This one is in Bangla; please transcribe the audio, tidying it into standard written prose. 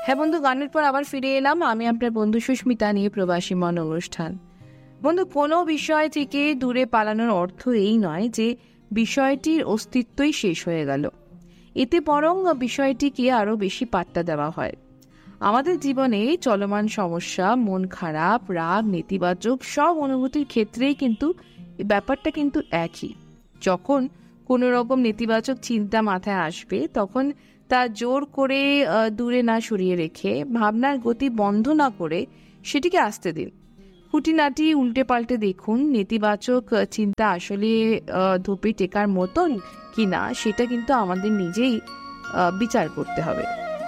হ্যাঁ বন্ধু, গানের পর আবার ফিরে এলাম। আমি আপনার বন্ধু সুস্মিতা নিয়ে প্রবাসী মন অনুষ্ঠান। বন্ধু, কোনো বিষয় থেকে দূরে পালানোর অর্থ এই নয় যে বিষয়টির অস্তিত্বই শেষ হয়ে গেল। এতে বরং বিষয়টিকে আরো বেশি পাত্তা দেওয়া হয়। আমাদের জীবনে চলমান সমস্যা, মন খারাপ, রাগ, নেতিবাচক সব অনুভূতির ক্ষেত্রেই কিন্তু এই ব্যাপারটা কিন্তু একই। যখন কোনো রকম নেতিবাচক চিন্তা মাথায় আসবে, তখন তা জোর করে দূরে না সরিয়ে রেখে, ভাবনার গতি বন্ধ না করে সেটিকে আসতে দিন। খুঁটিনাটি উল্টে পাল্টে দেখুন নেতিবাচক চিন্তা আসলে ধোপে টেকার মতন কিনা, সেটা কিন্তু আমাদের নিজেই বিচার করতে হবে।